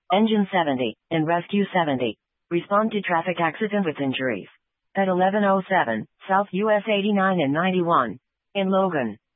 Engine 70, and Rescue 70. Respond to traffic accident with injuries. At 11:07, South US 89 and 91. In Logan.